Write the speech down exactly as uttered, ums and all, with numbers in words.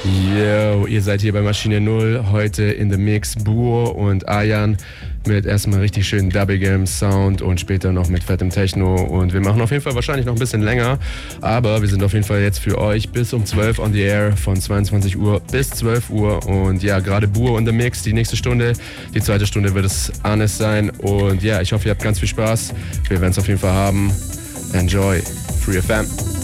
Yo, ihr seid hier bei Maschine Null, heute in the Mix Buo und Ayan mit erstmal richtig schönen Double Sound und später noch mit fettem Techno, und wir machen auf jeden Fall wahrscheinlich noch ein bisschen länger, aber wir sind auf jeden Fall jetzt für euch bis um zwölf on the air, von zweiundzwanzig Uhr bis zwölf Uhr, und ja, gerade Buo in the Mix, die nächste Stunde, die zweite Stunde wird es Anis sein, und ja, ich hoffe, ihr habt ganz viel Spaß, wir werden es auf jeden Fall haben. Enjoy, Free F M.